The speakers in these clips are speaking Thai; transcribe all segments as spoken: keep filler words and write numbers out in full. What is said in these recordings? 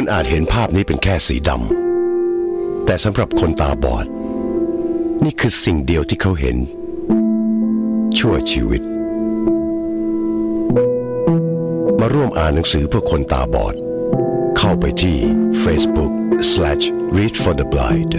อาจเห็นภาพนี้เป็นแค่สีดำแต่สำหรับคนตาบอดนี่คือสิ่งเดียวที่เขาเห็นชั่วชีวิตมาร่วมอ่านหนังสือเพื่อคนตาบอดเข้าไปที่ Facebook slash read for the blind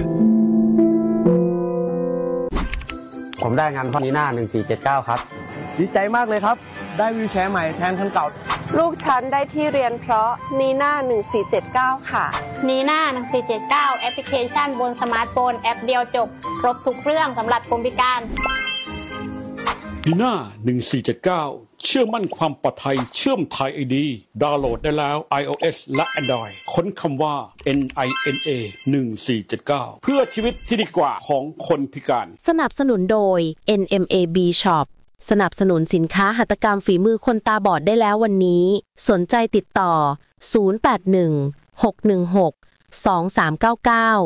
ผมได้งานพ่อนีน่าหนึ่งสี่เจ็ดเก้าครับดีใจมากเลยครับได้วีลแชร์ใหม่แทนคันเก่าลูกฉันได้ที่เรียนเพราะนีน่าหนึ่งสี่เจ็ดเก้าค่ะนีน่าหนึ่งสี่เจ็ดเก้าแอปพลิเคชันบนสมาร์ทโฟนแอปเดียวจบครบทุกเรื่องสำหรับคนพิการนีน่าหนึ่งสี่เจ็ดเก้าเชื่อมั่นความปลอดภัยเชื่อมไทย ไอ ดี ดาวน์โหลดได้แล้ว iOS และ Android ค้นคำว่า เอ็น ไอ เอ็น เอ หนึ่งสี่เจ็ดเก้า เพื่อชีวิตที่ดีกว่าของคนพิการสนับสนุนโดย เอ็น เอ็ม เอ บี Shop สนับสนุนสินค้าหัตถกรรมฝีมือคนตาบอดได้แล้ววันนี้สนใจติดต่อศูนย์ แปด หนึ่ง หก หนึ่ง หก สอง สาม เก้า เก้า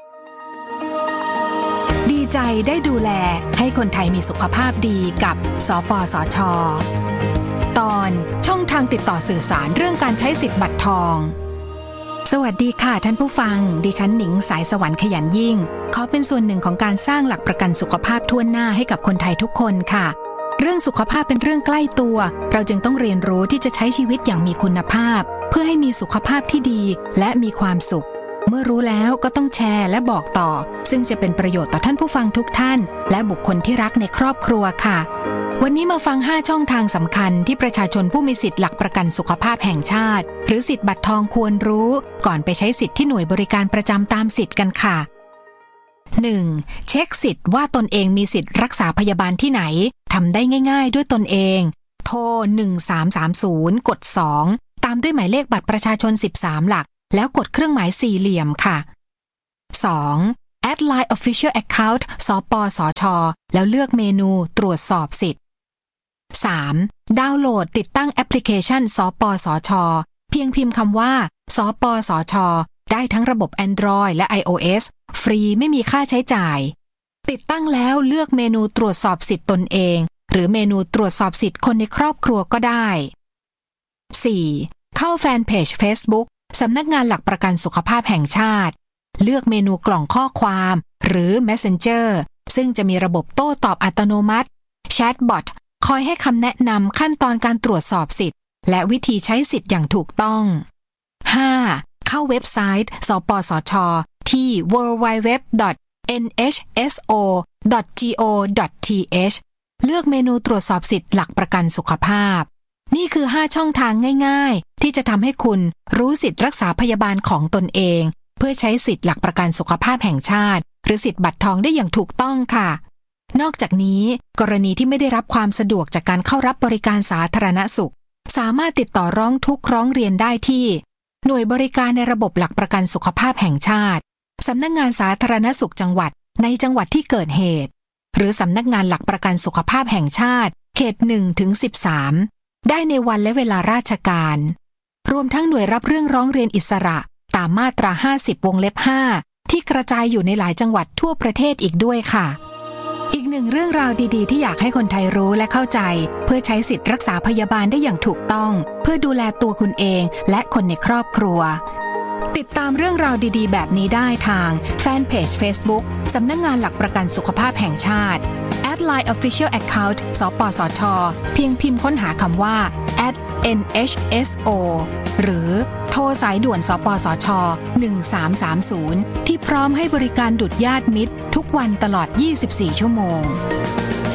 ดีใจได้ดูแลให้คนไทยมีสุขภาพดีกับสปสช.ตอนช่องทางติดต่อสื่อสารเรื่องการใช้สิทธิ์บัตรทองสวัสดีค่ะท่านผู้ฟังดิฉันหนิงสายสวรรค์ขยันยิ่งขอเป็นส่วนหนึ่งของการสร้างหลักประกันสุขภาพทั่วหน้าให้กับคนไทยทุกคนค่ะเรื่องสุขภาพเป็นเรื่องใกล้ตัวเราจึงต้องเรียนรู้ที่จะใช้ชีวิตอย่างมีคุณภาพเพื่อให้มีสุขภาพที่ดีและมีความสุขเมื่อรู้แล้วก็ต้องแชร์และบอกต่อซึ่งจะเป็นประโยชน์ต่อท่านผู้ฟังทุกท่านและบุคคลที่รักในครอบครัวค่ะวันนี้มาฟังห้าช่องทางสำคัญที่ประชาชนผู้มีสิทธิ์หลักประกันสุขภาพแห่งชาติหรือสิทธิ์บัตรทองควรรู้ก่อนไปใช้สิทธิ์ที่หน่วยบริการประจำตามสิทธิ์กันค่ะ หนึ่ง. เช็คสิทธิ์ว่าตนเองมีสิทธิ์รักษาพยาบาลที่ไหนทำได้ง่ายๆด้วยตนเองโทรหนึ่งสามสามศูนย์กดสองตามด้วยหมายเลขบัตรประชาชนสิบสามหลักแล้วกดเครื่องหมายสี่เหลี่ยมค่ะ สอง. แอดไลน์ Official Account สปสช.แล้วเลือกเมนูตรวจสอบสิทธิ์ สาม. ดาวน์โหลดติดตั้งแอปพลิเคชันสปสช.เพียงพิมพ์คำว่าสปสช.ได้ทั้งระบบ Android และ iOS ฟรีไม่มีค่าใช้จ่ายติดตั้งแล้วเลือกเมนูตรวจสอบสิทธิ์ตนเองหรือเมนูตรวจสอบสิทธิ์คนในครอบครัวก็ได้ สี่. เข้าแฟนเพจ Facebook สำนักงานหลักประกันสุขภาพแห่งชาติเลือกเมนูกล่องข้อความหรือ Messenger ซึ่งจะมีระบบโต้ตอบอัตโนมัติแชทบอทคอยให้คำแนะนำขั้นตอนการตรวจสอบสิทธิ์และวิธีใช้สิทธิ์อย่างถูกต้อง ห้า. เข้าเว็บไซต์สปสช.ที่ ดับเบิลยู ดับเบิลยู ดับเบิลยู ดอท เอ็น เอช เอส โอ ดอท จี โอ ดอท ที เอช เลือกเมนูตรวจสอบสิทธิ์หลักประกันสุขภาพนี่คือห้าช่องทางง่ายๆที่จะทำให้คุณรู้สิทธิ์รักษาพยาบาลของตนเองเพื่อใช้สิทธิ์หลักประกันสุขภาพแห่งชาติหรือสิทธิ์บัตรทองได้อย่างถูกต้องค่ะนอกจากนี้กรณีที่ไม่ได้รับความสะดวกจากการเข้ารับบริการสาธารณสุขสามารถติดต่อร้องทุกข์ร้องเรียนได้ที่หน่วยบริการในระบบหลักประกันสุขภาพแห่งชาติสำนักงานสาธารณสุขจังหวัดในจังหวัดที่เกิดเหตุหรือสำนักงานหลักประกันสุขภาพแห่งชาติเขต หนึ่งถึงสิบสาม ได้ในวันและเวลาราชการรวมทั้งหน่วยรับเรื่องร้องเรียนอิสระตามมาตราห้าสิบวงเล็บห้าที่กระจายอยู่ในหลายจังหวัดทั่วประเทศอีกด้วยค่ะอีกหนึ่งเรื่องราวดีๆที่อยากให้คนไทยรู้และเข้าใจเพื่อใช้สิทธิ์รักษาพยาบาลได้อย่างถูกต้องเพื่อดูแลตัวคุณเองและคนในครอบครัวติดตามเรื่องราวดีๆแบบนี้ได้ทางแฟนเพจ Facebook สำนักงานหลักประกันสุขภาพแห่งชาติแอดไลน์ Official Account สปสช.เพียงพิมพ์ค้นหาคำว่า แอท เอ็น เอช เอส โอ หรือโทรสายด่วนสปสช.หนึ่งสามสามศูนย์ที่พร้อมให้บริการดุจญาติมิตรทุกวันตลอดยี่สิบสี่ชั่วโมง